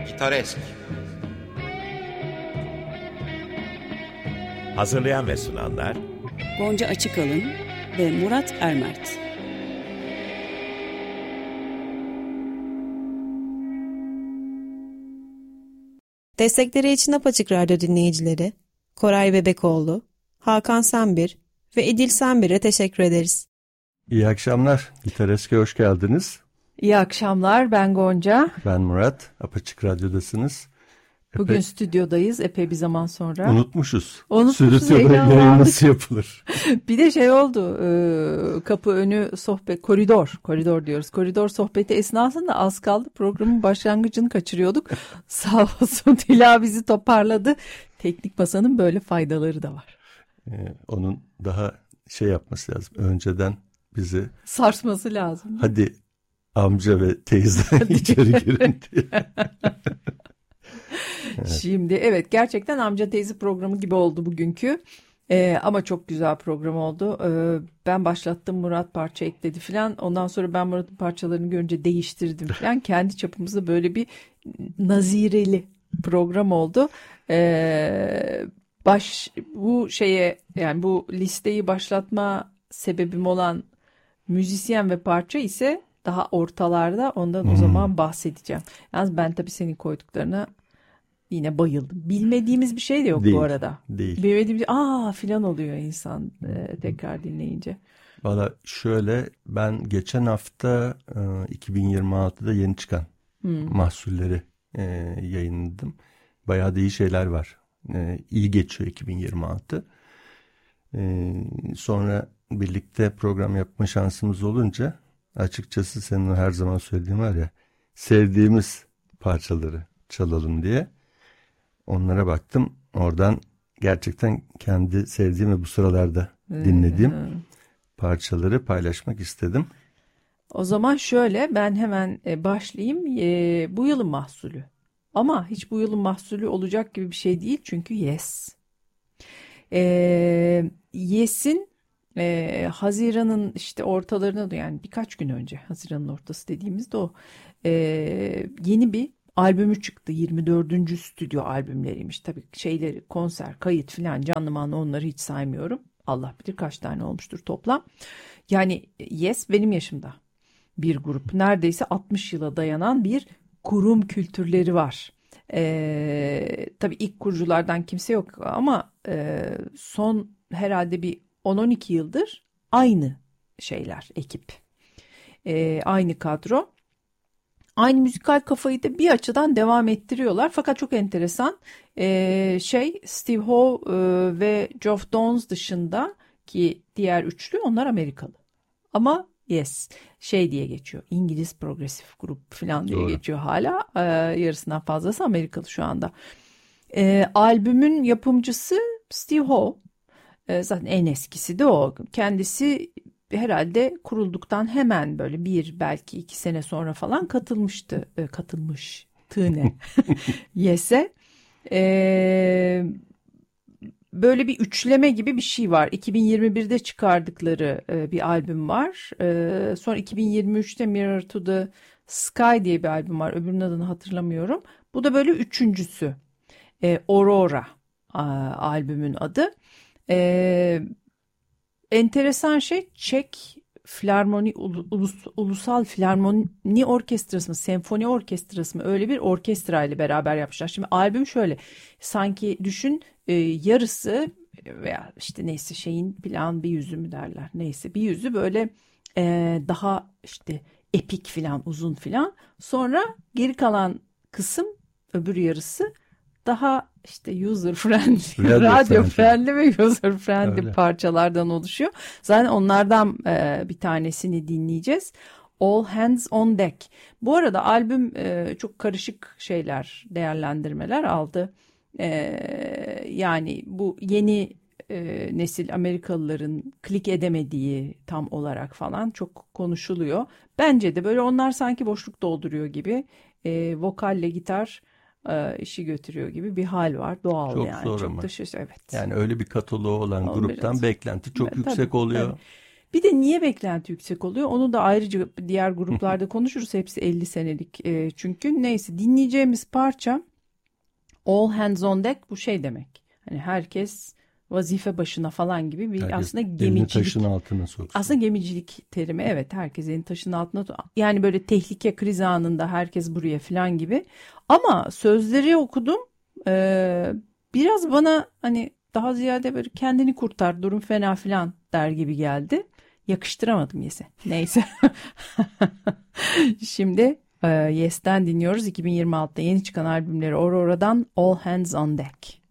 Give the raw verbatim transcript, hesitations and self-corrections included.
Pitoresk. Hazırlayan ve sunanlar Gonca Açıkalın ve Murat Ermert. Destekleri için Apaçık Radyo dinleyicileri Koray Bebekoğlu, Hakan Senbir ve Edil Senbir'e teşekkür ederiz. İyi akşamlar. Gitaresk'e hoş geldiniz. İyi akşamlar. Ben Gonca. Ben Murat. Apaçık Radyo'dasınız. Epey... Bugün stüdyodayız. Epey bir zaman sonra. Unutmuşuz. Unutmuşuz. Stüdyoda yayın nasıl yapılır? Bir de şey oldu. Kapı önü sohbet, koridor. Koridor diyoruz. Koridor sohbeti esnasında az kaldı. Programın başlangıcını kaçırıyorduk. Sağ olsun Dila bizi toparladı. Teknik masanın böyle faydaları da var. Ee, onun daha şey yapması lazım. Önceden bizi sarsması lazım. Hadi amca ve teyze içeri girin diye. Evet. Şimdi evet gerçekten amca teyze programı gibi oldu bugünkü. Ee, ama çok güzel program oldu. Ee, ben başlattım, Murat parça ekledi falan. Ondan sonra ben Murat'ın parçalarını görünce değiştirdim falan. Kendi çapımızda böyle bir nazireli program oldu. Ee, baş bu şeye yani bu listeyi başlatma sebebim olan müzisyen ve parça ise daha ortalarda, ondan hmm. o zaman bahsedeceğim. Yalnız ben tabii senin koyduklarına yine bayıldım. Bilmediğimiz bir şey de yok değil, bu arada. Değil. Bilmediğimiz aa filan oluyor insan e, tekrar dinleyince. Valla şöyle, ben geçen hafta e, iki bin yirmi altıda yeni çıkan hmm. mahsulleri e, yayınladım. Bayağı da iyi şeyler var. E, iyi geçiyor iki bin yirmi altı. E, sonra birlikte program yapma şansımız olunca açıkçası senin her zaman söylediğin var ya, sevdiğimiz parçaları çalalım diye. Onlara baktım. Oradan gerçekten kendi sevdiğim ve bu sıralarda dinlediğim parçaları paylaşmak istedim. O zaman şöyle ben hemen başlayayım. Bu yılın mahsulü. Ama hiç bu yılın mahsulü olacak gibi bir şey değil. Çünkü Yes. Ee, Yes'in e, Haziran'ın işte ortalarına da, yani birkaç gün önce, Haziran'ın ortası dediğimizde o e, yeni bir albümü çıktı. yirmi dördüncü stüdyo albümleriymiş. Tabii şeyleri, konser, kayıt filan, canlı manlı, onları hiç saymıyorum. Allah bilir kaç tane olmuştur toplam. Yani Yes benim yaşımda bir grup. Neredeyse altmış yıla dayanan bir kurum kültürleri var. Ee, tabii ilk kuruculardan kimse yok ama e, son herhalde bir on on iki yıldır aynı şeyler, ekip. Ee, aynı kadro. Aynı müzikal kafayı da bir açıdan devam ettiriyorlar. Fakat çok enteresan ee, şey Steve Howe e, ve Geoff Downes dışında ki diğer üçlü, onlar Amerikalı. Ama Yes şey diye geçiyor, İngiliz progresif grup falan diye Doğru. geçiyor hala. Ee, yarısından fazlası Amerikalı şu anda. Ee, albümün yapımcısı Steve Howe. Ee, zaten en eskisi de o. Kendisi herhalde kurulduktan hemen böyle bir belki iki sene sonra falan katılmıştı. Ee, katılmış. Tığne. Yes'e. Ee, böyle bir üçleme gibi bir şey var. iki bin yirmi birde çıkardıkları e, bir albüm var. E, sonra iki bin yirmi üçte Mirror to the Sky diye bir albüm var. Öbürünün adını hatırlamıyorum. Bu da böyle üçüncüsü. E, Aurora a, albümün adı. E, enteresan şey, Çek Filarmoni Ulus, Ulusal Filarmoni Orkestrası mı, Senfoni Orkestrası mı, öyle bir orkestra ile beraber yapmışlar. Şimdi albüm şöyle, sanki düşün, e, yarısı veya işte neyse şeyin plan bir yüzü mü derler, neyse bir yüzü böyle e, daha işte epik filan, uzun filan, sonra geri kalan kısım, öbür yarısı daha işte user friendly, radyo friendly ve user friendly Öyle. parçalardan oluşuyor. Zaten onlardan e, bir tanesini dinleyeceğiz. All Hands on Deck. Bu arada albüm e, çok karışık şeyler, değerlendirmeler aldı. E, yani bu yeni e, nesil Amerikalıların klik edemediği tam olarak falan çok konuşuluyor. Bence de böyle onlar sanki boşluk dolduruyor gibi, e, vokalle gitar işi götürüyor gibi bir hal var. Doğal çok yani. Zor çok ama. da şey, evet. Yani öyle bir kataloğu olan Olabilir. gruptan beklenti çok evet, yüksek tabii, oluyor. Tabii. Bir de niye beklenti yüksek oluyor? Onu da ayrıca diğer gruplarda konuşuruz. Hepsi elli senelik e, çünkü. Neyse, dinleyeceğimiz parça All Hands on Deck, bu şey demek. Hani herkes vazife başına falan gibi bir herkes aslında gemicilik. Taşın altına soksun. Aslında gemicilik terimi, evet, herkes elini taşın altına, yani böyle tehlike kriz anında herkes buraya falan gibi. Ama sözleri okudum. Ee, biraz bana hani daha ziyade böyle kendini kurtar, durum fena filan der gibi geldi. Yakıştıramadım Yes'e. Neyse. Şimdi e, Yes'ten dinliyoruz. iki bin yirmi altıda yeni çıkan albümleri Aurora'dan All Hands on Deck.